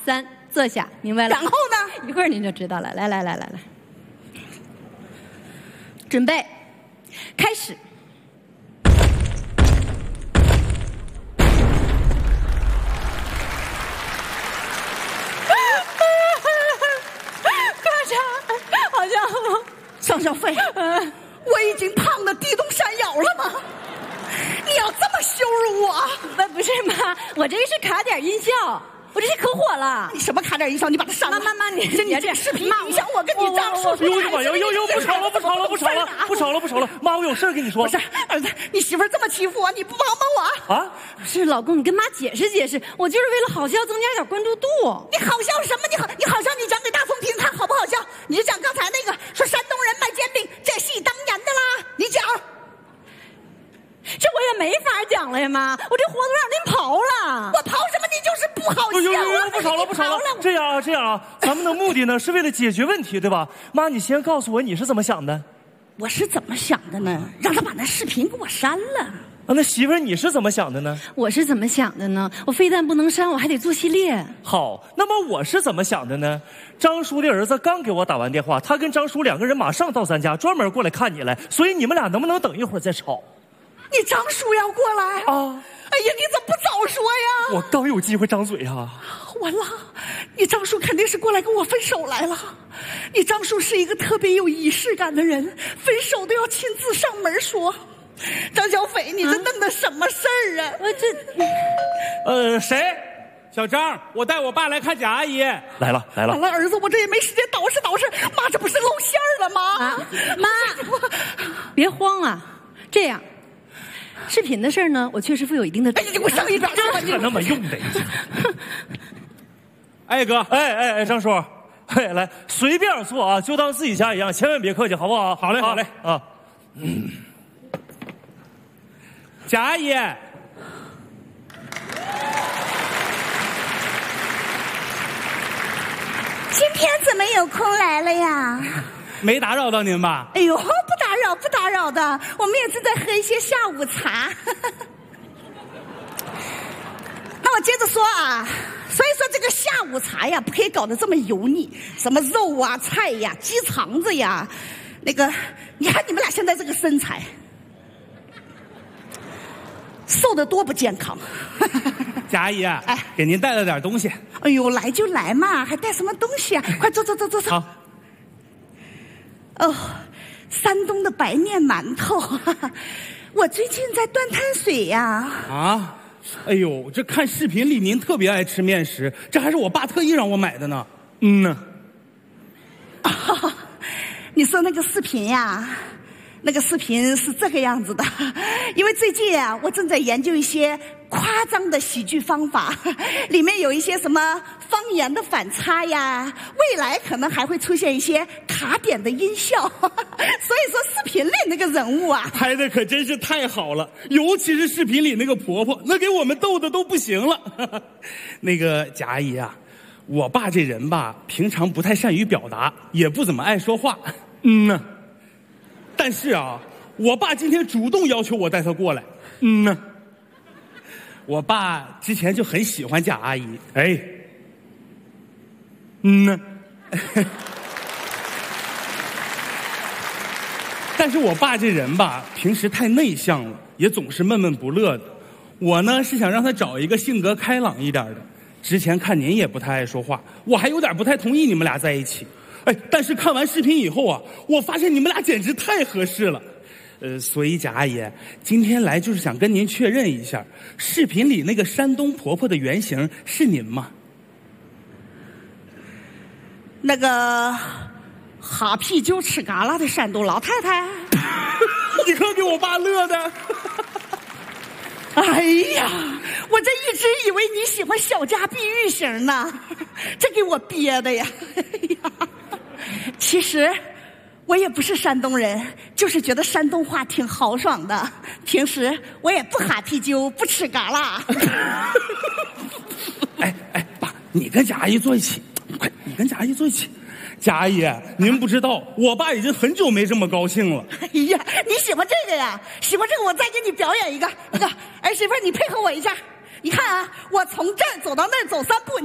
3，坐下，明白了？ 然后呢？ 一会儿您就知道了。来，准备，开始。好像张小飞，我已经胖得地动山摇了吗？你要这么羞辱我？ 不是妈，我这是卡点音效，我这是可火了。 你什么卡点音效？你把它删了。 妈，你这视频影响我跟你张叔。 哎呦我的妈！又不吵了！妈，我有事跟你说。 不是儿子，你媳妇儿这么欺负我，你不帮帮我啊？ 是老公，你跟妈解释解释，我就是为了好笑增加点关注度。 你好笑什么？你好笑，你讲给大风听看好不好笑？你就讲刚才那个说山东人卖煎饼，这戏当年的啦，你讲。 这我也没法讲了呀，妈，我这活都让您刨了。 我刨什么？你就是不好笑。 不吵了。这样啊，咱们的目的呢是为了解决问题，对吧？妈，你先告诉我你是怎么想的。 我是怎么想的呢？让他把那视频给我删了。 那媳妇儿你是怎么想的呢？ 我是怎么想的呢？我非但不能删，我还得做系列。 好，那么我是怎么想的呢？张叔的儿子刚给我打完电话，他跟张叔2个人马上到咱家，专门过来看你来，所以你们俩能不能等一会儿再吵？ 你张叔要过来啊？ 哎呀，你怎么不早说呀？ 我刚有机会张嘴啊！ 完了，你张叔肯定是过来跟我分手来了。你张叔是一个特别有仪式感的人，分手都要亲自上门说。张小斐，你这弄的什么事儿啊？ 我谁？小张，我带我爸来看贾阿姨。 来了。 完了，儿子，我这也没时间捯饬。妈，这不是露馅了吗？ 妈，别慌啊，这样。视频的事呢，我确实负有一定的。 哎，你给我上一边去吧！ 你那么用的。 哎哥， 哎，张叔，来随便坐啊，就当自己家一样，千万别客气，好不好？ 好嘞啊。 贾阿姨， 今天怎么有空来了呀？ 没打扰到您吧？ 哎呦，不打扰的，我们也正在喝一些下午茶。那我接着说啊，所以说这个下午茶呀，不可以搞得这么油腻，什么肉啊、菜呀、鸡肠子呀，那个，你看你们俩现在这个身材，瘦得多不健康。 贾阿姨，给您带了点东西。 哎呦，来就来嘛，还带什么东西啊？快坐。 好。 哦，山东的白面馒头，我最近在端碳水呀。 啊，哎呦，这看视频里您特别爱吃面食，这还是我爸特意让我买的呢。 你说那个视频呀？那个视频是这个样子的，因为最近啊，我正在研究一些夸张的喜剧方法，里面有一些什么方言的反差呀，未来可能还会出现一些卡点的音效，所以说视频里那个人物啊， 拍的可真是太好了，尤其是视频里那个婆婆，那给我们逗的都不行了。那个贾阿姨啊，我爸这人吧，平常不太善于表达，也不怎么爱说话。但是啊，我爸今天主动要求我带他过来。我爸之前就很喜欢贾阿姨。但是我爸这人吧，平时太内向了，也总是闷闷不乐的。我呢是想让他找一个性格开朗一点的。之前看您也不太爱说话，我还有点不太同意你们俩在一起。但是看完视频以后啊，我发现你们俩简直太合适了。所以贾阿姨今天来就是想跟您确认一下，视频里那个山东婆婆的原型是您吗？ 那个哈啤酒吃嘎啦的山东老太太。 你可给我爸乐的。 哎呀，我这一直以为你喜欢小家碧玉型呢，这给我憋的呀。其实我也不是山东人，就是觉得山东话挺豪爽的。平时我也不哈啤酒，不吃嘎啦。 爸，你跟贾阿姨坐一起，快，你跟贾阿姨坐一起。贾阿姨，您不知道，我爸已经很久没这么高兴了。 哎呀，你喜欢这个呀？喜欢这个，我再给你表演一个。那个儿媳妇，你配合我一下。你看啊，我从这儿走到那儿走3步。